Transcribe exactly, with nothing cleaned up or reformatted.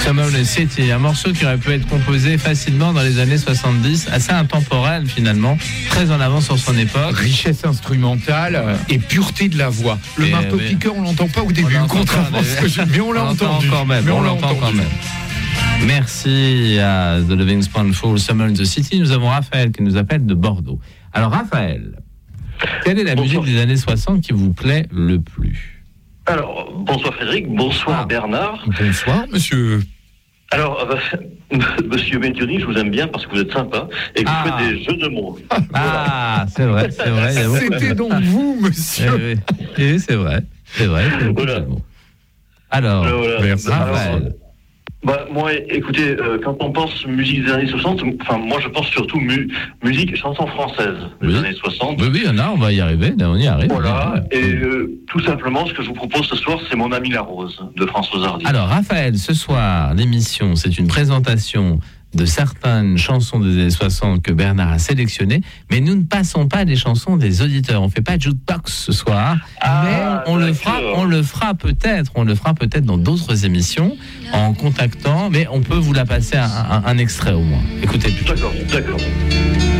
Summer in the City, un morceau qui aurait pu être composé facilement dans les années soixante-dix, assez intemporel finalement, très en avance sur son époque. Richesse instrumentale euh, et pureté de la voix. Le Et marteau-piqueur, on l'entend pas au début, On l'entend contrairement pas, à ce que je... Mais on l'a on l'entend entendu. quand même, Mais on, on l'a l'entend entendu. quand même. Merci à The Loving Spoonful, Summer in the City. Nous avons Raphaël qui nous appelle de Bordeaux. Alors Raphaël, quelle est la Bonsoir. musique des années soixante qui vous plaît le plus? Alors, bonsoir Frédéric, bonsoir Ah. Bernard. Bonsoir, monsieur. Alors, euh, monsieur Medioni, je vous aime bien parce que vous êtes sympa et que Ah. vous faites des jeux de mots. Ah, c'est vrai, c'est vrai. il y a beaucoup de- C'était donc vous, Eh monsieur. oui, eh oui, c'est vrai, c'est vrai. c'est beaucoup Voilà. de mots. Alors, Euh, voilà. merci, Alors, Raphaël. bah, moi, écoutez, euh, quand on pense musique des années soixante, enfin, moi je pense surtout mu- musique, chanson française des Oui. années soixante. Oui, oui, il y en a, on va y arriver, on y arrive. Voilà, et euh, tout simplement, ce que je vous propose ce soir, c'est Mon ami la rose de Françoise Hardy. Alors, Raphaël, ce soir, l'émission, c'est une présentation de certaines chansons des années soixante que Bernard a sélectionnées, mais nous ne passons pas des chansons des auditeurs. On ne fait pas de jukebox ce soir, Ah, mais on le fera, d'accord. on le fera peut-être, on le fera peut-être dans d'autres émissions en contactant, mais on peut vous la passer un, un- un extrait au moins. Écoutez plutôt. D'accord, d'accord.